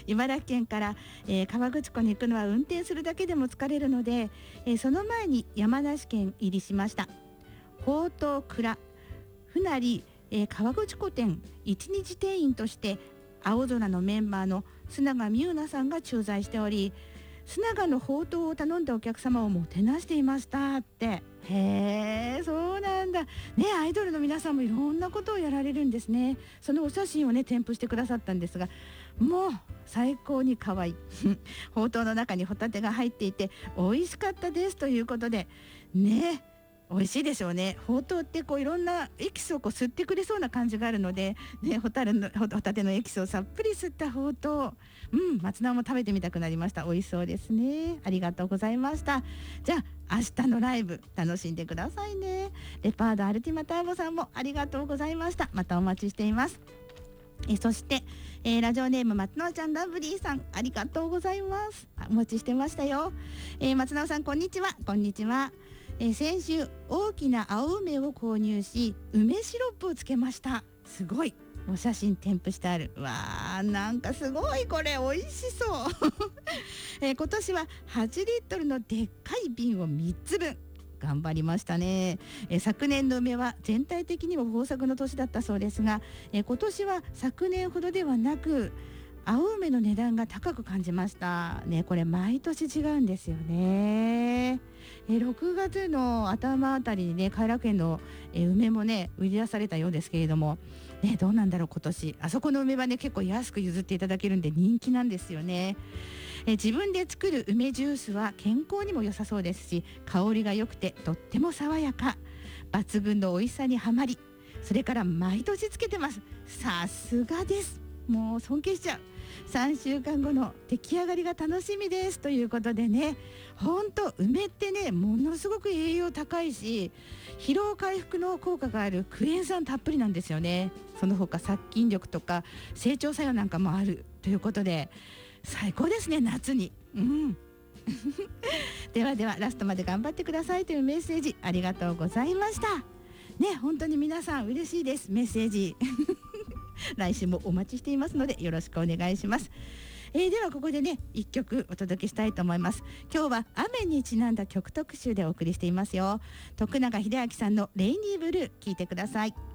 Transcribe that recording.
茨城県から、河口湖に行くのは運転するだけでも疲れるので、その前に山梨県入りしました。宝東蔵船利、河口湖店一日店員として青空のメンバーの須永美優奈さんが駐在しており、須永のほうとうを頼んだお客様をもてなしていましたって。へー、そうなんだね。アイドルの皆さんもいろんなことをやられるんですね。そのお写真をね添付してくださったんですが、もう最高に可愛いほうとうの中にホタテが入っていて美味しかったですということでね。美味しいでしょうね。ほうとうってこういろんなエキスをこう吸ってくれそうな感じがあるので、ね、ホタテのエキスをさっぷり吸ったほうとう、松菜も食べてみたくなりました。美味しそうですね。ありがとうございました。じゃあ明日のライブ楽しんでくださいね。レパードアルティマターボさんもありがとうございました。またお待ちしています。そして、ラジオネーム松菜ちゃんラブリーさん、ありがとうございます。お待ちしてましたよ。松菜さんこんにちは。こんにちは。先週大きな青梅を購入し梅シロップをつけました。すごい。お写真添付してある。わー、なんかすごい、これ美味しそう今年は8リットルのでっかい瓶を3つ分頑張りましたね。昨年の梅は全体的にも豊作の年だったそうですが、今年は昨年ほどではなく青梅の値段が高く感じましたね。これ毎年違うんですよね。6月の頭あたりにね偕楽園の梅もね売り出されたようですけれどもね、どうなんだろう今年。あそこの梅はね結構安く譲っていただけるんで人気なんですよね。自分で作る梅ジュースは健康にも良さそうですし、香りが良くてとっても爽やか、抜群の美味しさにはまり、それから毎年つけてます。さすがです。もう尊敬しちゃう。3週間後の出来上がりが楽しみですということでね、ほんと梅ってねものすごく栄養高いし疲労回復の効果があるクエン酸たっぷりなんですよね。その他殺菌力とか整腸作用なんかもあるということで最高ですね、夏に。ではではラストまで頑張ってくださいというメッセージありがとうございましたね。本当に皆さん嬉しいです、メッセージ来週もお待ちしていますのでよろしくお願いします。ではここでね1曲お届けしたいと思います。今日は雨にちなんだ曲特集でお送りしていますよ。徳永英明さんのレイニーブルー聞いてください。